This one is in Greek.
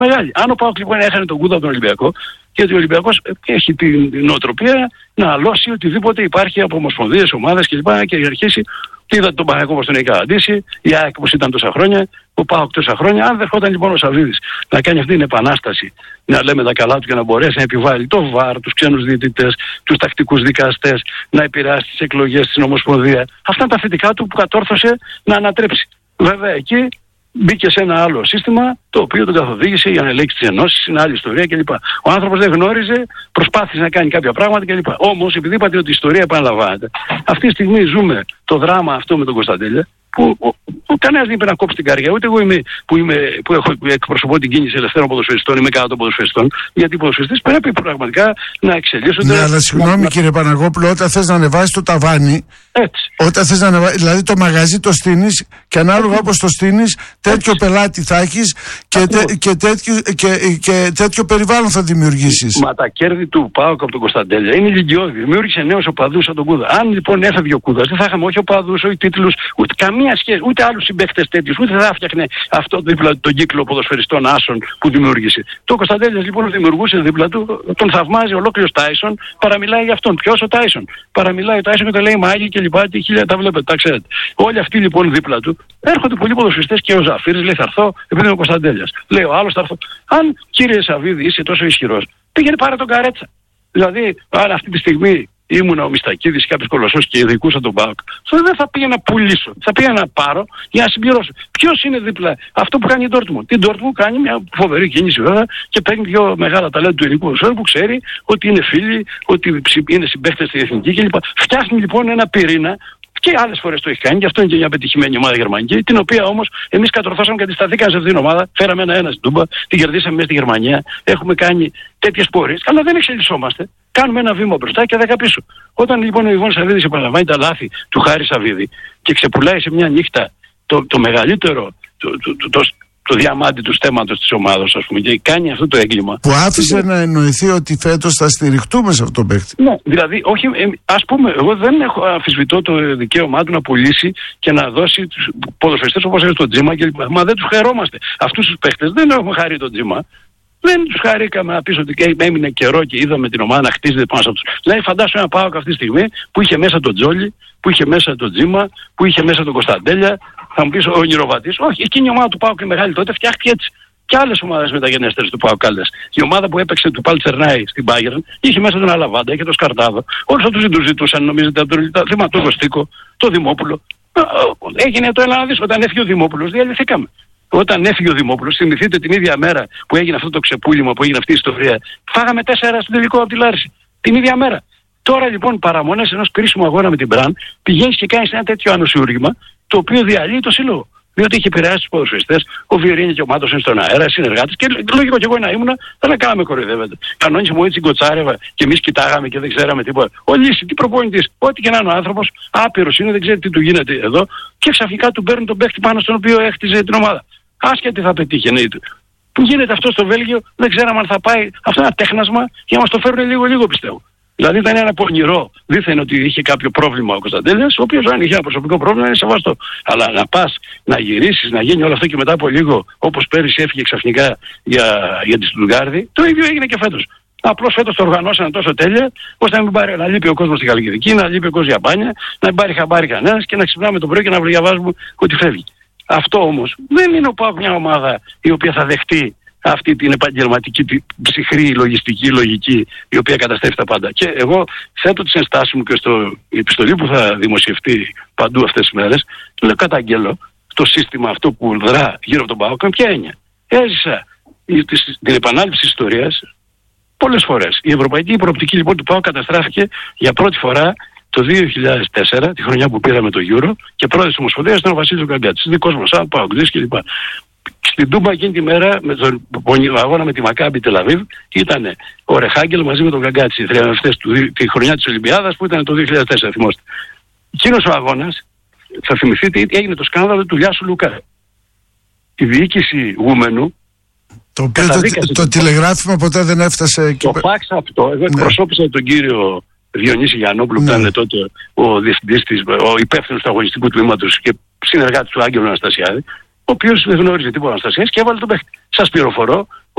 Μεγάλη. Αν ο ΠΑΟΚ λοιπόν έχανε τον κούδα από τον Ολυμπιακό, γιατί ο Ολυμπιακός έχει την νοοτροπία να αλώσει οτιδήποτε υπάρχει από ομοσπονδίες, ομάδες κλπ. Και αρχίσει. Είδατε τον Παναθηναϊκό πώς τον έχει καταντήσει, η ΑΕΚ πώς ήταν τόσα χρόνια, ο ΠΑΟΚ τόσα χρόνια. Αν δεχόταν λοιπόν ο Σαββίδης να κάνει αυτή την επανάσταση, να λέμε τα καλά του και να μπορέσει να επιβάλλει το ΒΑΡ, τους ξένους διαιτητές, τους τακτικούς δικαστές, να επηρεάσει τις εκλογές στην Ομοσπονδία, αυτά είναι τα θετικά του που κατόρθωσε να ανατρέψει. Βέβαια εκεί μπήκε σε ένα άλλο σύστημα το οποίο τον καθοδήγησε για να ελέγξει τις ενώσεις, είναι άλλη ιστορία κλπ. Ο άνθρωπος δεν γνώριζε, προσπάθησε να κάνει κάποια πράγματα κλπ. Όμως, επειδή είπατε ότι η ιστορία επαναλαμβάνεται, αυτή τη στιγμή ζούμε το δράμα αυτό με τον Κωνσταντέλια, που κανένας δεν είπε να κόψει την καρδιά. Ούτε εγώ που εκπροσωπώ την κίνηση ελευθέρων ποδοσφαιριστών, είμαι κάτω των ποδοσφαιριστών, γιατί οι ποδοσφαιριστές πρέπει πραγματικά να εξελίσσονται. Ναι, αλλά συγγνώμη κύριε Παναγόπουλο, όταν θες να ανεβάσεις το ταβάνι, έτσι. Όταν θες να ανεβάσεις, δηλαδή το μαγαζί το στείνεις και ανάλογα όπως το στείνεις, τέτοιο πελάτη θα έχεις και τέτοιο περιβάλλον θα δημιουργήσεις. Μα τα κέρδη του ΠΑΟΚ από τον Κωνσταντέλια είναι ηλικιώδη. Δημιούργησε νέους οπαδούς από τον Κούδα. Αν λοιπόν έφευγε ο Κούδας, δεν θα είχαμε όχι οπαδούς, όχι τίτλους, ούτε καμία σχέση, ούτε άλλους συμπαίκτες τέτοιους, ούτε θα έφτιαχνε αυτό δίπλα τον κύκλο ποδοσφαιριστών άσων που δημιούργησε. Το Κωνσταντέλια λοιπόν δημιουργούσε δίπλα του, τον θαυμάζει ολόκληρος Τάισον, παραμιλάει για αυτόν. Ποιος ο Τάισον? Παραμιλάει ο Τάισον και το λέει Μάγι και λοιπά, τι χίλια τα βλέπετε, τα ξέρετε. Όλοι αυτοί λοιπόν δίπλα του έρχονται πολλοί ποδοσφαιριστές και ο Ζαφύρης λέει θα έρθω επειδή είναι ο Κωνσταντέλιας. Λέει ο άλλος θα έρθω. Αν κύριε Σαββίδη είσαι τόσο ισχυρός, πήγαινε πάρε τον Καρέτσα. Δηλαδή, αν αυτή τη στιγμή ήμουν ο Μιστακίδης, κάποιος κολοσσός και ειδικούσα τον ΠΑΟΚ, δεν θα πήγα να πουλήσω. Θα πήγα να πάρω για να συμπληρώσω. Ποιος είναι δίπλα? Αυτό που κάνει η Ντόρτμουντ. Την Ντόρτμουντ κάνει μια φοβερή κίνηση βέβαια και παίρνει πιο μεγάλα ταλέντα του ελληνικού ποδοσφαίρου που ξέρει ότι είναι φίλοι, ότι είναι συμπαίκτες στην εθνική κλπ. Φτιάχνει λοιπόν ένα πυρήνα. Και άλλες φορές το έχει κάνει, και αυτό είναι και μια πετυχημένη ομάδα γερμανική, την οποία όμως εμείς κατορθώσαμε και αντισταθήκαμε σε αυτήν την ομάδα. Φέραμε ένα στην Τούμπα, την κερδίσαμε μέσα στη Γερμανία. Έχουμε κάνει τέτοιες πορείες, αλλά δεν εξελισσόμαστε. Κάνουμε ένα βήμα μπροστά και 10 πίσω. Όταν λοιπόν ο Ιβών Σαββίδης επαναλαμβάνει τα λάθη του Χάρη Σαββίδη και ξεπουλάει σε μια νύχτα το μεγαλύτερο, το διαμάντι του στέματος της ομάδας, ας πούμε, και κάνει αυτό το έγκλημα. Που άφησε να εννοηθεί ότι φέτος θα στηριχτούμε σε αυτό το παίκτη. Ναι, δηλαδή, όχι, ας πούμε, εγώ δεν έχω αμφισβητώ το δικαίωμά του να πουλήσει και να δώσει τους ποδοσφαιριστές όπως είναι το Τζίμα και λοιπά. Μα δεν τους χαιρόμαστε. Αυτούς τους παίκτες δεν έχουμε χαρεί το Τζίμα. Δεν τους χαρήκαμε να πεις ότι έμεινε καιρό και είδαμε την ομάδα να χτίζεται πάνω σε αυτούς. Δηλαδή, φαντάσου ένα ΠΑΟΚ αυτή τη στιγμή που είχε μέσα τον Τζόλι, που είχε μέσα τον Τζίμα, που είχε μέσα τον Κωνσταντέλια. Θα μου πεις ο Νιροβατής. Όχι, εκείνη η ομάδα του ΠΑΟΚ είναι μεγάλη τότε, φτιάχτηκε έτσι. Και άλλες ομάδες μεταγενέστερες του ΠΑΟΚ άλλες. Η ομάδα που έπαιξε του Παλτσερνάη στην Bayern είχε μέσα τον Αλαβάντα, είχε τον Σκαρτάδο. Όλους αυτούς δεν τους ζητούσαν, νομίζετε, από τον Κωστίκο, τον Δημόπουλο. Έγινε το Ελλάδης όταν έφυγε ο Δημόπουλος, διαλυθήκαμε. Όταν έφυγε ο Δημόπουλος, θυμηθείτε την ίδια μέρα που έγινε αυτό το ξεπούλημα, που έγινε αυτή η ιστορία, φάγαμε 4 στον τελικό από τη Λάριση. Την ίδια μέρα. Τώρα λοιπόν παραμονές ενός κρίσιμου αγώνα με την Μπραν, πηγαίνεις και κάνεις ένα τέτοιο ανοσιούργημα, το οποίο διαλύει το σύλλογο. Διότι είχε επηρεάσει τους ποδοσφαιριστές, ο Βιερίνη και ο Μάτος είναι στον αέρα, συνεργάτες, και λογικό κι εγώ να ήμουν, δεν κάναμε κοροϊδεύεται. Κανόνισε μου έτσι Κοτσάρεβα και εμείς κοιτάγαμε και δεν ξέραμε τίποτα. Ο Λύση, τι προπονητής, ό,τι και να είναι ο άνθρωπος, άπειρος είναι, δεν ξέρει τι του γίνεται εδώ, και ξαφνικά του παίρνει τον παίχτη πάνω στον οποίο έχτιζε την ομάδα. Άσχετη θα πετύχει, εννοείται. Που γίνεται αυτό στο Βέλγιο, δεν ξέραμε αν θα πάει αυτό ένα τέχνασμα για να μας το φέρουν λίγο-λίγο πιστεύω. Δηλαδή ήταν ένα πονηρό, δίθεν ότι είχε κάποιο πρόβλημα ο Κωνσταντέλιας, ο οποίος αν είχε ένα προσωπικό πρόβλημα είναι σεβαστό. Αλλά να πας, να γυρίσεις, να γίνει όλο αυτό και μετά από λίγο, όπως πέρυσι έφυγε ξαφνικά για τη Στουτγκάρδη, το ίδιο έγινε και φέτος. Απλώς φέτος το οργανώσαν τόσο τέλεια, ώστε να μην πάρει, να λείπει ο κόσμος στη Χαλκιδική, να λείπει ο κόσμος για μπάνια, να μην πάρει χαμπάρι κανένας και να ξυπνάμε το πρωί και να διαβάζουμε ότι φεύγει. Αυτό όμως δεν είναι ο ΠΑΟΚ μια ομάδα η οποία θα δεχτεί αυτή την επαγγελματική, την ψυχρή, λογιστική, λογική, η οποία καταστρέφει τα πάντα. Και εγώ θέτω τις ενστάσεις μου και στην επιστολή που θα δημοσιευτεί παντού αυτές τις μέρες, λέω καταγγέλλω το σύστημα αυτό που δρά γύρω από τον ΠΑΟΚ. Με ποια έννοια? Έζησα την επανάληψη της ιστορίας πολλές φορές. Η ευρωπαϊκή προοπτική λοιπόν του ΠΑΟΚ καταστράφηκε για πρώτη φορά το 2004, τη χρονιά που πήραμε το Euro, και πρόεδρος της Ομοσπονδίας ήταν ο Βασίλης Γκαγκάτης. Δικός μας, ΠΑΟΚ κλπ. Στην Τούμπα εκείνη τη μέρα, με τον αγώνα με τη Μακάμπι Τελαβίβ, ήταν ο Ρεχάγκελ μαζί με τον Γκαγκάτση, οι θριαμβευτές τη χρονιά της Ολυμπιάδας που ήταν το 2004, θυμόστε. Εκείνος ο αγώνας, θα θυμηθείτε, έγινε το σκάνδαλο του Λιάσου Λουκά. Η διοίκηση Γούμενου. Το οποίο το τηλεγράφημα ποτέ δεν έφτασε. Το φάξ αυτό, εγώ εκπροσώπησα τον κύριο Διονύση Γιαννόπουλο, που ήταν τότε ο διευθυντής ο υπεύθυνος του αγωνιστικού τμήματος και συνεργάτης του Άγγελου Αναστασιάδη. ο οποίος δεν γνώριζε τίποτα Αναστασιάδης και έβαλε τον παίχτη. Σας πληροφορώ